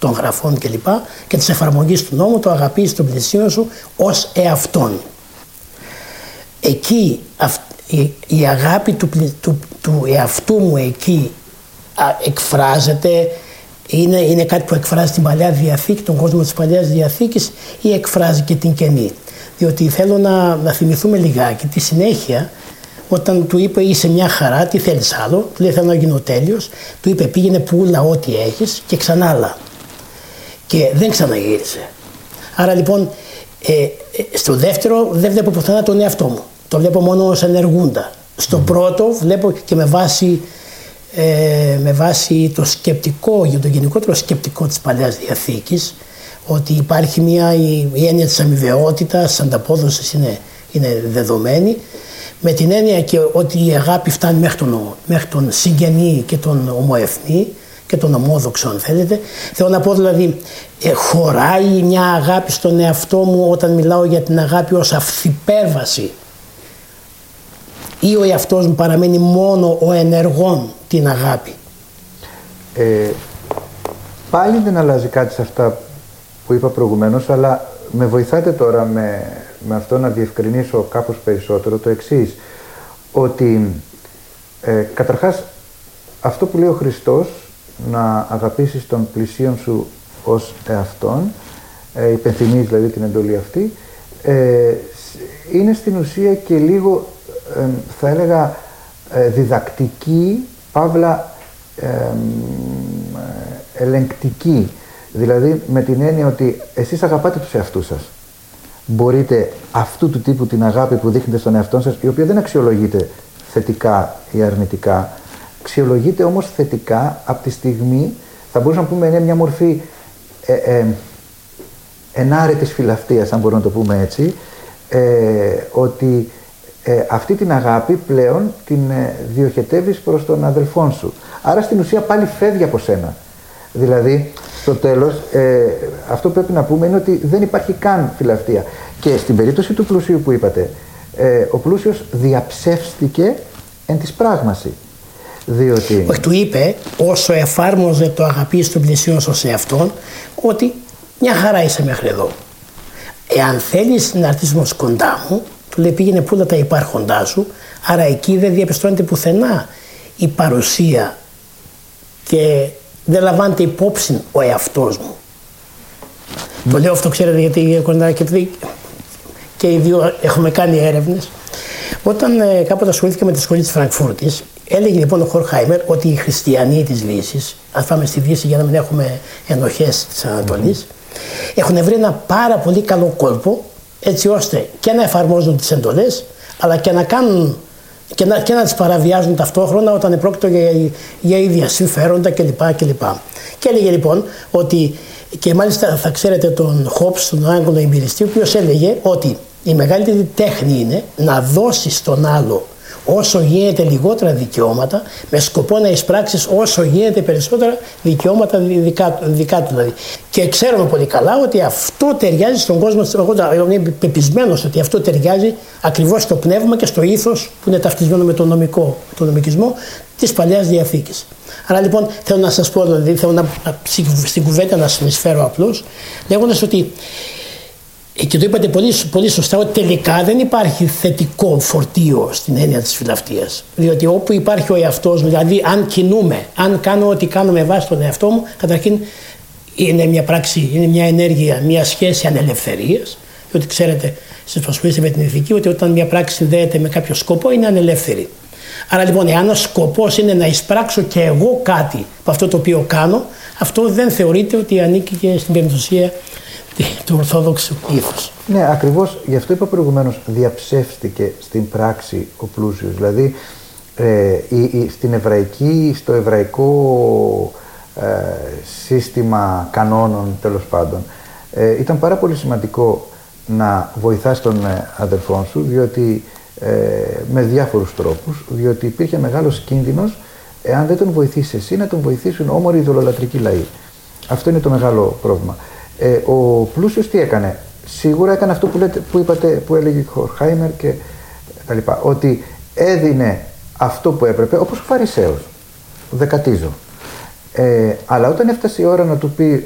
των γραφών κλπ. Και της εφαρμογής του νόμου, το αγαπείς τον πλησίον σου ως εαυτόν. Εκεί η αγάπη του εαυτού μου εκεί εκφράζεται, είναι κάτι που εκφράζει την Παλιά Διαθήκη, τον κόσμο της Παλιάς Διαθήκης, ή εκφράζει και την Καινή? Διότι θέλω να θυμηθούμε λιγάκι τη συνέχεια, όταν του είπε είσαι μια χαρά, τι θέλεις άλλο? Του λέει θέλω να γίνω τέλειος. Του είπε πήγαινε πουλα ό,τι έχεις και ξανά άλλα. Και δεν ξαναγύρισε. Άρα λοιπόν στο δεύτερο δεν βλέπω πουθενά τον εαυτό μου. Το βλέπω μόνο ως ενεργούντα. Στο πρώτο βλέπω και με βάση το σκεπτικό, για το γενικότερο σκεπτικό της Παλιάς Διαθήκης, ότι υπάρχει η έννοια της αμοιβαιότητας, της ανταπόδοσης είναι δεδομένη, με την έννοια και ότι η αγάπη φτάνει μέχρι τον συγγενή και τον ομοεθνή και τον ομόδοξο, αν θέλετε. Θέλω να πω δηλαδή, χωράει μια αγάπη στον εαυτό μου όταν μιλάω για την αγάπη ως αυθυπέρβαση, ή ο εαυτός μου παραμένει μόνο ο ενεργών την αγάπη? Πάλι δεν αλλάζει κάτι σε αυτά που είπα προηγουμένως, αλλά με βοηθάτε τώρα με αυτό να διευκρινίσω κάπως περισσότερο το εξής, ότι καταρχάς αυτό που λέει ο Χριστός, να αγαπήσεις τον πλησίον σου ως εαυτόν, υπενθυμίζει δηλαδή την εντολή αυτή, είναι στην ουσία και λίγο θα έλεγα διδακτική, παύλα ελεγκτική. Δηλαδή με την έννοια ότι εσείς αγαπάτε τους εαυτούς σας. Μπορείτε αυτού του τύπου την αγάπη που δείχνετε στον εαυτό σας, η οποία δεν αξιολογείται θετικά ή αρνητικά, αξιολογείται όμως θετικά από τη στιγμή, θα μπορούσαμε να πούμε είναι μια μορφή ενάρετης φιλαυτίας, αν μπορούμε να το πούμε έτσι, ότι αυτή την αγάπη πλέον την διοχετεύεις προς τον αδελφόν σου. Άρα στην ουσία πάλι φεύγει από σένα. Δηλαδή, στο τέλος, αυτό που πρέπει να πούμε είναι ότι δεν υπάρχει καν φιλαυτία. Και στην περίπτωση του πλούσιου που είπατε, ο πλούσιος διαψεύστηκε εν της πράγμαση. Διότι... Όχι, του είπε, όσο εφάρμοζε το αγαπείς τον πλησίον σου σε αυτόν, ότι μια χαρά είσαι μέχρι εδώ. Εάν θέλεις να έρθεις όμως κοντά μου, του λέει πήγαινε πούλα τα υπάρχοντά σου, άρα εκεί δεν διαπιστώνεται πουθενά η παρουσία και δεν λαμβάνεται υπόψη ο εαυτός μου. Το λέω αυτό, ξέρετε, γιατί και οι δύο έχουμε κάνει έρευνες. Όταν κάποτε ασχολήθηκα με τη σχολή της Φραγκφούρτης, έλεγε λοιπόν ο Χορχάιμερ ότι οι χριστιανοί της Δύσης, αν πάμε στη Δύση για να μην έχουμε ενοχές της Ανατολής, έχουν βρει ένα πάρα πολύ καλό κόλπο, έτσι ώστε και να εφαρμόζουν τις εντολές, αλλά και να κάνουν και να τις παραβιάζουν ταυτόχρονα όταν επρόκειτο για ίδια συμφέροντα κλπ. Και έλεγε λοιπόν ότι, και μάλιστα θα ξέρετε τον Χόπς, τον Άγγλο εμπειριστή, ο οποίος έλεγε ότι η μεγαλύτερη τέχνη είναι να δώσεις στον άλλο όσο γίνεται λιγότερα δικαιώματα, με σκοπό να εισπράξεις όσο γίνεται περισσότερα δικαιώματα δικά του δηλαδή. Και ξέρουμε πολύ καλά ότι αυτό ταιριάζει στον κόσμο, εγώ είμαι πεπισμένος ότι αυτό ταιριάζει ακριβώς στο πνεύμα και στο ήθος που είναι ταυτισμένο με τον νομικισμό της Παλιάς Διαθήκης. Άρα λοιπόν θέλω να σας πω, δηλαδή θέλω στην κουβέντα να συνεισφέρω απλώς, λέγοντας ότι, και το είπατε πολύ σωστά, ότι τελικά δεν υπάρχει θετικό φορτίο στην έννοια της φιλαυτίας. Διότι όπου υπάρχει ο εαυτός μου, δηλαδή αν κινούμε, αν κάνω ό,τι κάνω με βάση τον εαυτό μου, καταρχήν είναι μια πράξη, είναι μια ενέργεια, μια σχέση ανελευθερίας. Διότι ξέρετε, εσείς που ασχολείστε με την ηθική, ότι όταν μια πράξη συνδέεται με κάποιο σκοπό είναι ανελεύθερη. Άρα λοιπόν, εάν ο σκοπός είναι να εισπράξω και εγώ κάτι από αυτό το οποίο κάνω, αυτό δεν θεωρείται ότι ανήκει και στην περιπτωσία του Ορθόδοξου ήθους. Ναι, ακριβώς γι' αυτό είπα προηγουμένως, διαψεύστηκε στην πράξη ο πλούσιος. Δηλαδή, στο εβραϊκό σύστημα κανόνων, τέλος πάντων, ήταν πάρα πολύ σημαντικό να βοηθάς τον αδελφόν σου, διότι με διάφορους τρόπους, διότι υπήρχε μεγάλος κίνδυνος, εάν δεν τον βοηθήσεις εσύ, να τον βοηθήσουν όμοροι ειδωλολατρικοί λαοί. Αυτό είναι το μεγάλο πρόβλημα. Ο πλούσιος τι έκανε? Σίγουρα έκανε αυτό που έλεγε ο Χορχάιμερ και τα λοιπά, ότι έδινε αυτό που έπρεπε, όπως ο Φαρισαίος, δεκατίζω. Αλλά όταν έφτασε η ώρα να του πει